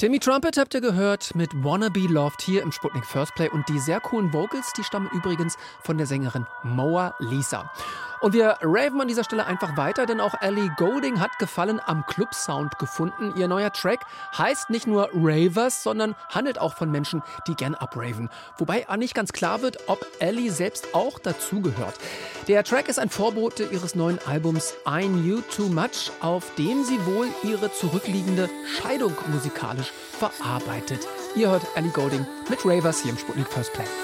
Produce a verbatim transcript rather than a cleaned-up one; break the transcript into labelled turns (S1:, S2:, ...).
S1: Timmy Trumpet habt ihr gehört mit Wanna Be Loved hier im Sputnik First Play. Und die sehr coolen Vocals, die stammen übrigens von der Sängerin Moa Lisa. Und wir raven an dieser Stelle einfach weiter, denn auch Ellie Goulding hat Gefallen am Club-Sound gefunden. Ihr neuer Track heißt nicht nur Ravers, sondern handelt auch von Menschen, die gern abraven. Wobei auch nicht ganz klar wird, ob Ellie selbst auch dazugehört. Der Track ist ein Vorbote ihres neuen Albums I Knew Too Much, auf dem sie wohl ihre zurückliegende Scheidung musikalisch verarbeitet. Ihr hört Ellie Goulding mit Ravers hier im Sputnik First Play.